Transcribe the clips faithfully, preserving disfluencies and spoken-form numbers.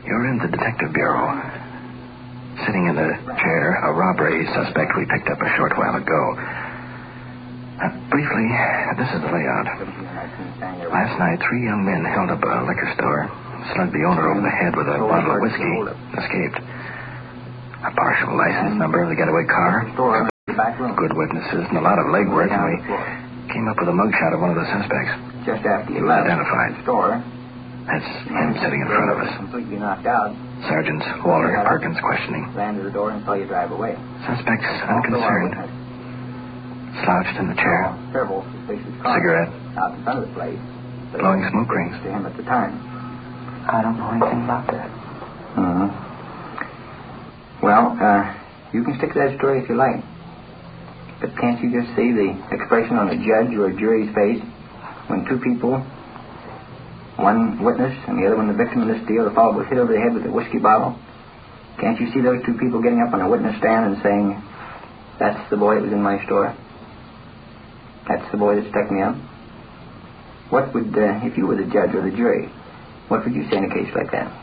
You're in the Detective Bureau. Sitting in the chair, a robbery suspect we picked up a short while ago. Uh, briefly, this is the layout. Last night, three young men held up a liquor store, slugged the owner over the head with a bottle of whiskey, escaped. A partial license number of the getaway car, good witnesses, and a lot of legwork, and we came up with a mugshot of one of the suspects. Just after He you was left identified. the store. That's him sitting in front of us. Completely knocked out. Sergeants Walter Perkins questioning. Ran to the door and saw you drive away. Suspect's unconcerned. Slouched in the chair. Several suspicious cars Cigarette. out in front of the place. Blowing smoke rings. To him at the time. I don't know anything about that. Mm-hmm. Well, uh, you can stick to that story if you like. But can't you just see the expression on a judge or a jury's face when two people, one witness and the other one the victim in this deal, the fellow was hit over the head with a whiskey bottle? Can't you see those two people getting up on a witness stand and saying, that's the boy that was in my store? That's the boy that stuck me up? What would, uh, if you were the judge or the jury, what would you say in a case like that?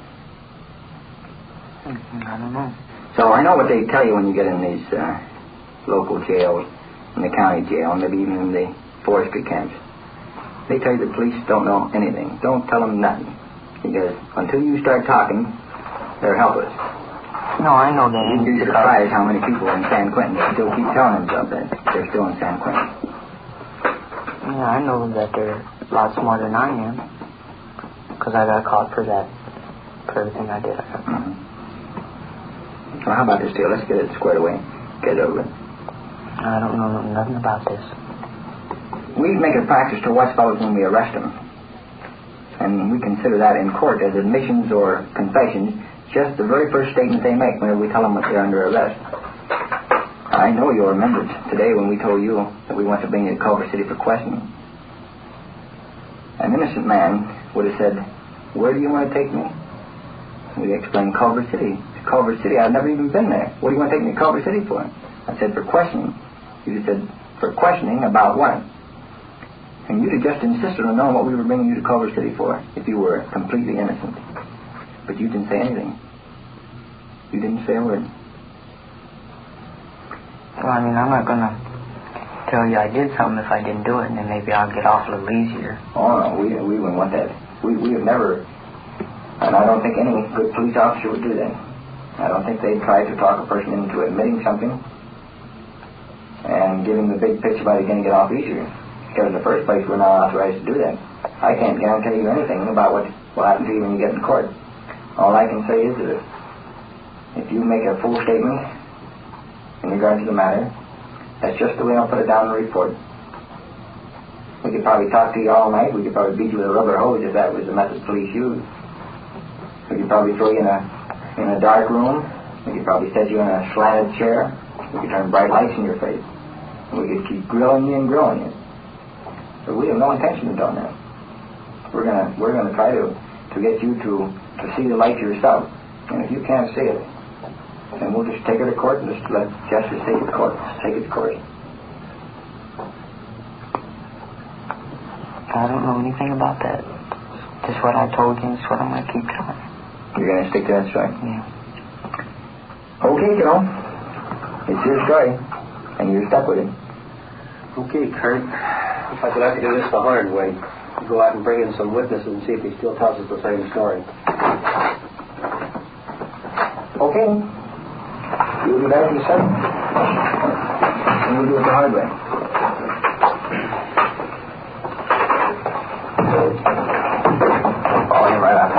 I don't know. So I know what they tell you when you get in these uh, local jails, in the county jail, maybe even in the forestry camps. They tell you the police don't know anything. Don't tell them nothing. Because until you start talking, they're helpless. No, I know that. You'd be surprised how many people in San Quentin still keep telling themselves that they're still in San Quentin. Yeah, I know that they're a lot smarter than I am. Because I got caught for that, for everything I did. Mm-hmm. Well, how about this deal? Let's get it squared away. Get it over with. I don't know nothing about this. We make a practice to watch fellows when we arrest them. And we consider that in court as admissions or confessions, just the very first statement they make whenever we tell them that they're under arrest. I know you'll remember today when we told you that we want to bring you to Culver City for questioning. An innocent man would have said, where do you want to take me? We explained Culver City. Culver City, I've never even been there. What do you want to take me to Culver City for? I said, for questioning. You said, for questioning about what? And you'd have just insisted on knowing what we were bringing you to Culver City for if you were completely innocent. But you didn't say anything. You didn't say a word. Well, I mean, I'm not going to tell you I did something if I didn't do it, and then maybe I'll get off a little easier. Oh, no, we, we wouldn't want that. We, we have never, and I don't think any good police officer would do that. I don't think they'd try to talk a person into admitting something and giving the big picture about it going to get off easier. Because in the first place, we're not authorized to do that. I can't guarantee you anything about what will happen to you when you get in court. All I can say is that if you make a full statement in regard to the matter, that's just the way I'll put it down in the report. We could probably talk to you all night. We could probably beat you with a rubber hose if that was the method police used. We could probably throw you in a in a dark room. We could probably set you in a slanted chair. We could turn bright lights in your face. And we could keep grilling you and grilling you. But we have no intention of doing that. We're gonna we're gonna try to, to get you to, to see the light yourself. And if you can't see it, then we'll just take it to court and just let justice take its course. Take its course. I don't know anything about that. Just what I told you, and it's what I'm going to keep telling. You're going to stick to that story? Yeah. Okay, Joe. It's your story, and you're stuck with it. Okay, Kurt. Looks like we'll have to do this the hard way. Go out and bring in some witnesses and see if he still tells us the same story. Okay. You'll be back in a second. And we'll do it the hard way. Follow him right up.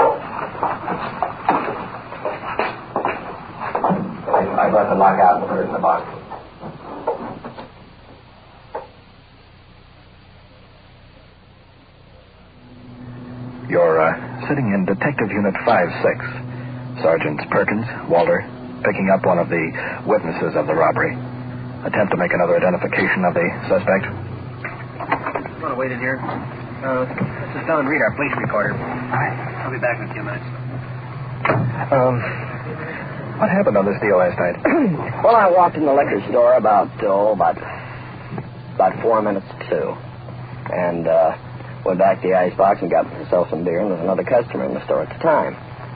I got the lock out and put it in the box. You're uh, sitting in Detective Unit five six. Sergeants Perkins, Walter, picking up one of the witnesses of the robbery. Attempt to make another identification of the suspect. You want to wait in here? Uh, let's just down and read our police recorder. All right. I'll be back in a few minutes. Um, what happened on this deal last night? Well, I walked in the liquor store about, oh, about, about four minutes to two. And, uh, went back to the icebox and got myself some beer, and there was another customer in the store at the time.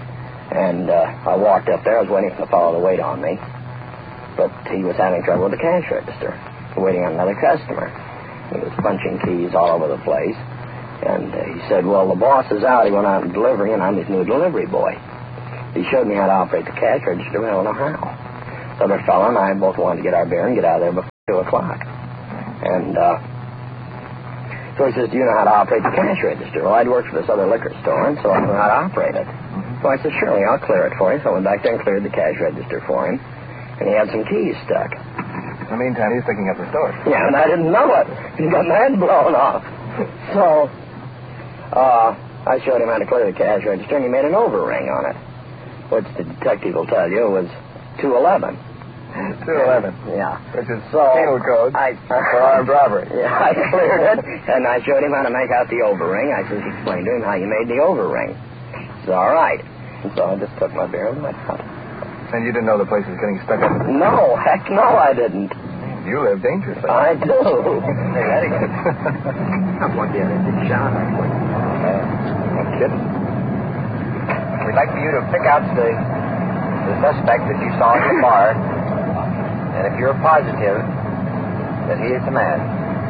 And uh, I walked up there. I was waiting for the fellow to wait on me. But he was having trouble with the cash register, waiting on another customer. He was punching keys all over the place. And uh, he said, well, the boss is out. He went out and delivery, and I'm his new delivery boy. He showed me how to operate the cash register, but I don't know how. The other fellow and I both wanted to get our beer and get out of there before two o'clock. And uh, so he says, do you know how to operate the cash register? Well, I'd worked for this other liquor store, and so I knew how to operate it. So I said, surely, I'll clear it for you. So I went back there and cleared the cash register for him. And he had some keys stuck. In the meantime, he's picking up the store. Yeah, and I didn't know it. He got my head blown off. So uh, I showed him how to clear the cash register, and he made an overring on it, which the detective will tell you was two eleven. two eleven. Yeah. Which is so penal code I, for armed robbery. Yeah, I cleared it, and I showed him how to make out the overring. I just explained to him how you made the overring. He said, all right. And so I just took my beer and went out. And you didn't know the place was getting stuck up? No, heck no, I didn't. You live dangerously. I do. Hey, that again. I'm one day in the shop. No kidding. We'd like for you to pick out the, the suspect that you saw in the bar, and if you're positive that he is the man,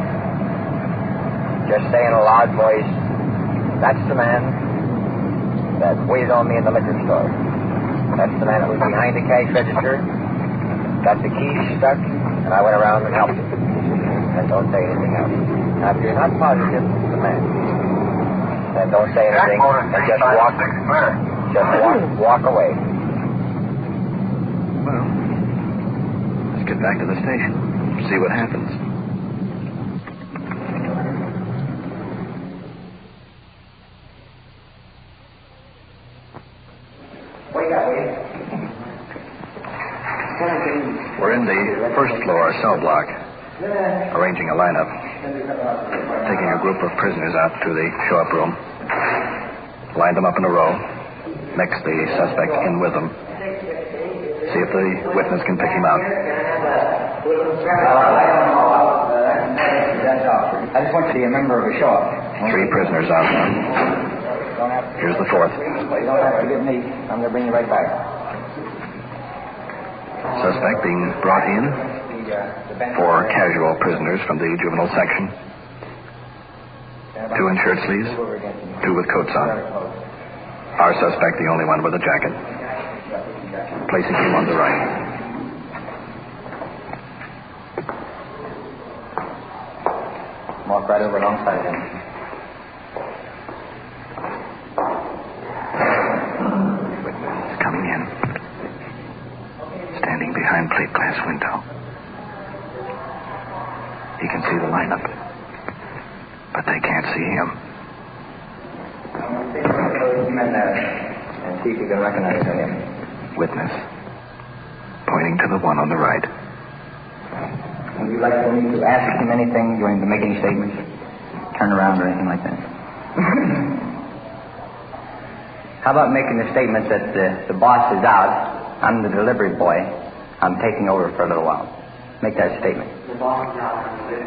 just say in a loud voice, that's the man that waited on me in the liquor store. That's the man that was behind the cash register, got the keys stuck, and I went around and helped him. And don't say anything else. Now, if you're not positive it's the man, then don't say anything and just walk, just walk, walk away. Well, let's get back to the station, see what happens. We're in the first floor cell block, arranging a lineup, taking a group of prisoners out to the show-up room, line them up in a row, mix the suspect in with them, see if the witness can pick him out. I just want you to be a member of a show-up. Three prisoners out now. Here's the fourth. You don't have to give me. I'm going to bring you right back. Suspect being brought in. Four casual prisoners from the juvenile section. Two in shirt sleeves, two with coats on. Our suspect, the only one with a jacket. Placing him on the right. Walk right over alongside him. Witness coming in. Standing behind plate glass window. He can see the lineup, but they can't see him. And see if you can recognize him. Witness, pointing to the one on the right. Would you like for me to ask him anything? Do you want him to make any statements? Turn around or anything like that? How about making the statement that the, the boss is out, I'm the delivery boy, I'm taking over for a little while. Make that statement. The boss is out.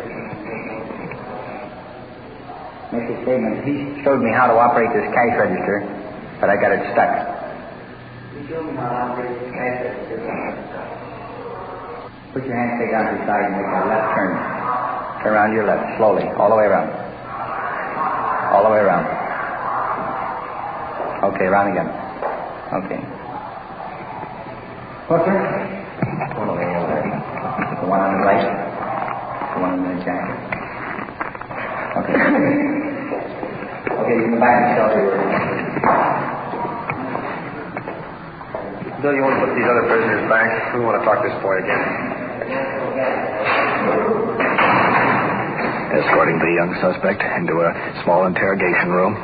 Make the statement. He showed me how to operate this cash register, but I got it stuck. He showed me how to operate this cash register. Put your hands straight down to the side and make a left turn. Turn around to your left, slowly, all the way around. All the way around. Okay, around again. Okay. What's sir? One over there. The one on the right. The one on the jacket. Okay. Okay, you can go back and tell you where. Bill, you want to put these other prisoners back? We want to talk this boy again. Escorting the young suspect into a small interrogation room.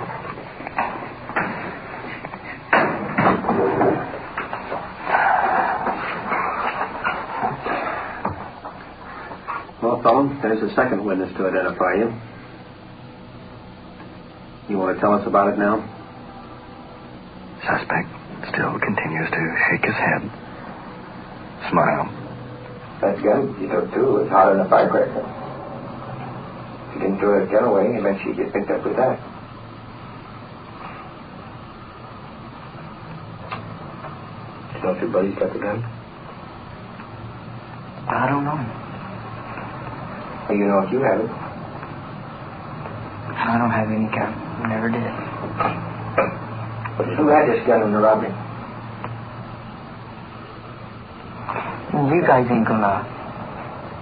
Well, fellow, there's a second witness to identify you. You want to tell us about it now? Suspect still continues to shake his head. Smile. That's good. You took two. It's hotter than a firecracker. If you didn't do it the other way, eventually you get picked up with that. know if your buddy's got the gun? I don't know. Well, you know if you have it. I don't have any gun. Never did. Who had this gun in the robbery? You guys ain't gonna